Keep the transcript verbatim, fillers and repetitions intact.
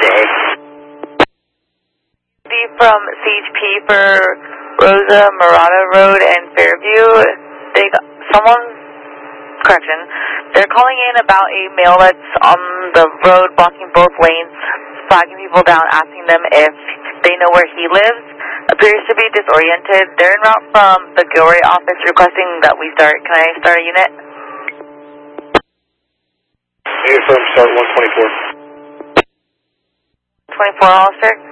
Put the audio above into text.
Go ahead. From C H P for Rosa Murata Road and Fairview. They got, someone, correction, they're calling in about a male that's on the road blocking both lanes, flagging people down, asking them if they know where he lives. Appears to be disoriented. They're en route from the Gilroy office requesting that we start. Can I start a unit? Unit firm, start one twenty-four. twenty-four, officer.